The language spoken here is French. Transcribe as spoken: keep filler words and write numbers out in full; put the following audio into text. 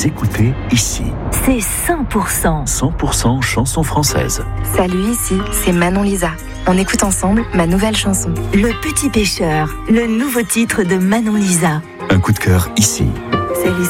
Vous écoutez Ici. C'est cent pour cent. cent pour cent chansons françaises. Salut, ici, c'est Manon Lisa. On écoute ensemble ma nouvelle chanson. Le Petit Pêcheur, le nouveau titre de Manon Lisa. Un coup de cœur ici. C'est l'histoire